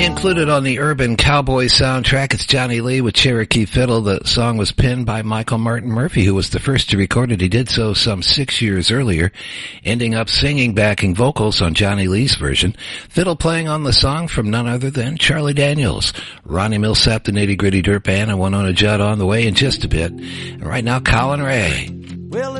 Included on the Urban Cowboy soundtrack, it's Johnny Lee with Cherokee Fiddle. The song was penned by Michael Martin Murphey, who was the first to record it. He did so some 6 years earlier, ending up singing backing vocals on Johnny Lee's version. Fiddle playing on the song from none other than Charlie Daniels, Ronnie Millsap, the Nitty Gritty Dirt Band, and Winona Judd on the way in just a bit. And right now, Colin Ray. Well,